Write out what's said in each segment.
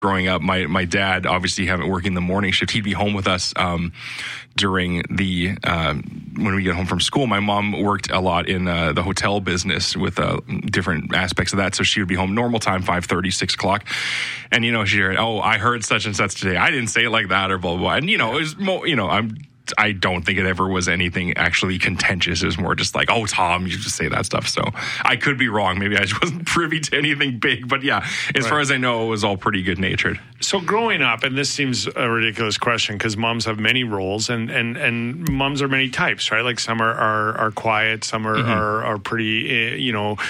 growing up, my dad, obviously working the morning shift, he'd be home with us during the when we get home from school. My mom worked a lot in the hotel business with different aspects of that, so she would be home normal time, 5:30, 6 o'clock, and she'd hear, I heard such and such today. I didn't say it like that, or blah blah blah. And it was more, I don't think it ever was anything actually contentious. It was more just like, oh, Tom, you just say that stuff. So I could be wrong. Maybe I just wasn't privy to anything big. But yeah, as far as I know, it was all pretty good natured. So growing up, and this seems a ridiculous question because moms have many roles and moms are many types, right? Like some are quiet, some are pretty,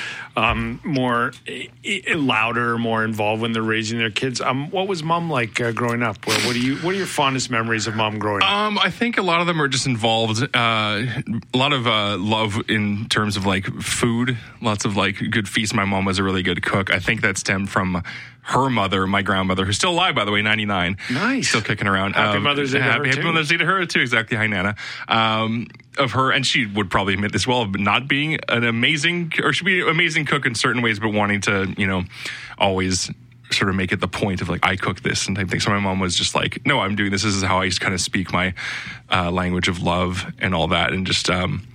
more louder, more involved when they're raising their kids. What was mom like growing up? What are your fondest memories of mom growing up? I think a lot of them are just involved. A lot of love in terms of like food, lots of like good feasts. My mom was a really good cook. I think that stemmed from her mother, my grandmother, who's still alive, by the way, 99. Nice. Still kicking around. Happy Mother's Day to her, Happy Mother's Day to her, too. Exactly. Hi, Nana. Of her, and she would probably admit this well, of not being an amazing, or she'd be an amazing cook in certain ways, but wanting to, always sort of make it the point of like, I cook this and type thing. So my mom was just like, no, I'm doing this. This is how I just kind of speak my language of love and all that. And just,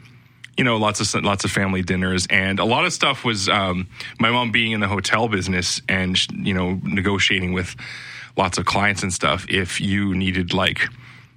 lots of family dinners, and a lot of stuff was my mom being in the hotel business and negotiating with lots of clients and stuff. If you needed like,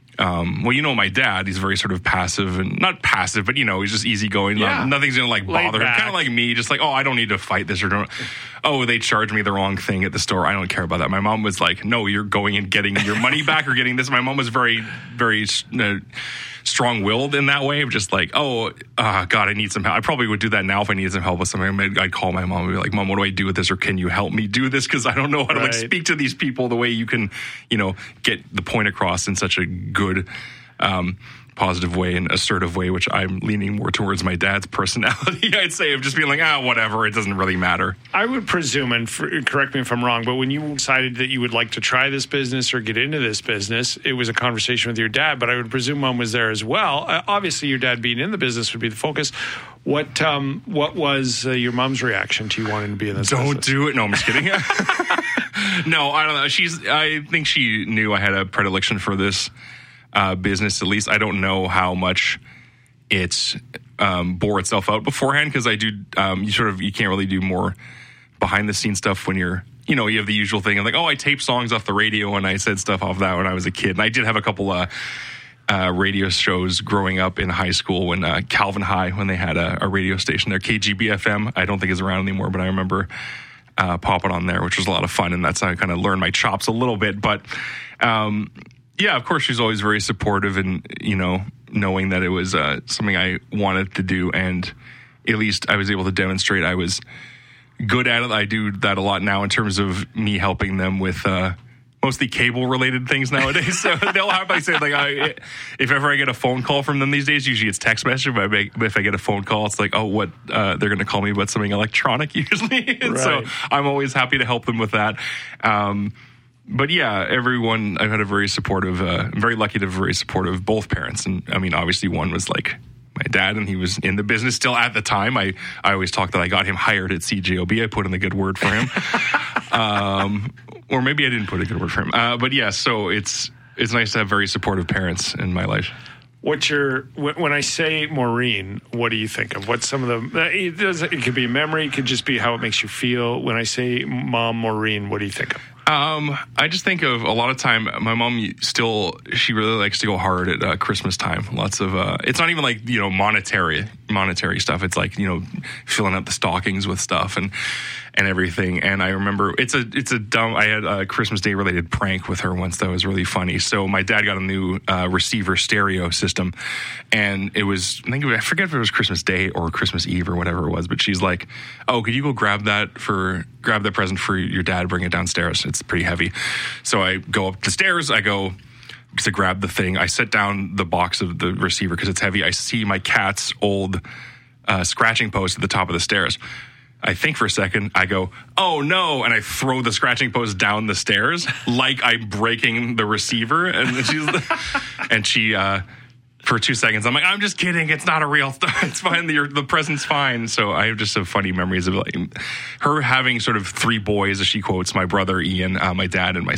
my dad, he's very sort of passive, and not passive, but he's just easygoing. Yeah. Nothing's gonna like bother him. Kind of like me, just like, I don't need to fight this, or don't. Oh, they charged me the wrong thing at the store. I don't care about that. My mom was like, no, you're going and getting your money back or getting this. My mom was very, very strong-willed in that way of just like, God, I need some help. I probably would do that now if I needed some help with something. I'd call my mom and be like, Mom, what do I do with this? Or can you help me do this? Because I don't know how to like speak to these people the way you can, get the point across in such a good, positive way and assertive way, which I'm leaning more towards my dad's personality, I'd say, of just being like, whatever, it doesn't really matter. I would presume, and correct me if I'm wrong, but when you decided that you would like to try this business or get into this business, it was a conversation with your dad, but I would presume Mom was there as well. Obviously, your dad being in the business would be the focus. What was your mom's reaction to you wanting to be in this business? Don't do it. No, I'm just kidding. No, I don't know. I think she knew I had a predilection for this business. At least I don't know how much it's bore itself out beforehand, because I do you can't really do more behind the scenes stuff when you're you have the usual thing of like, I taped songs off the radio and I said stuff off that when I was a kid, and I did have a couple radio shows growing up in high school when Calvin High, when they had a radio station there, KGB-FM. I don't think it's around anymore, but I remember popping on there, which was a lot of fun, and that's how I kind of learned my chops a little bit. But yeah, of course, she's always very supportive, and knowing that it was something I wanted to do, and at least I was able to demonstrate I was good at it. I do that a lot now in terms of me helping them with mostly cable-related things nowadays. So they'll have, like, say, like, if ever I get a phone call from them these days, usually it's text message, but if I get a phone call, it's like, they're going to call me about something electronic usually. And so I'm always happy to help them with that. But yeah, everyone, I've had a very supportive, I'm very lucky to have very supportive both parents. And I mean, obviously one was like my dad, and he was in the business still at the time. I always talk that I got him hired at CJOB. I put in a good word for him. Or maybe I didn't put a good word for him. But yeah, so it's nice to have very supportive parents in my life. When I say Maureen, what do you think of? What's some of the, it could be a memory, it could just be how it makes you feel. When I say Mom Maureen, what do you think of? I just think of a lot of time, my mom she really likes to go hard at Christmas time. Lots of, it's not even like, monetary stuff. It's like, filling up the stockings with stuff and everything. And I remember I had a Christmas Day related prank with her once that was really funny. So my dad got a new receiver stereo system, and it was, I forget if it was Christmas Day or Christmas Eve or whatever it was, but she's like, oh, could you go grab that present for your dad, bring it downstairs. It's pretty heavy. So I go up the stairs, I go to grab the thing. I set down the box of the receiver because it's heavy. I see my cat's old scratching post at the top of the stairs. I think for a second, I go, oh no, and I throw the scratching post down the stairs like I'm breaking the receiver. And she for 2 seconds. I'm like, I'm just kidding. It's not a real stuff. It's fine. The present's fine. So I have just some funny memories of like her having sort of 3 boys, as she quotes, my brother Ian, my dad, and my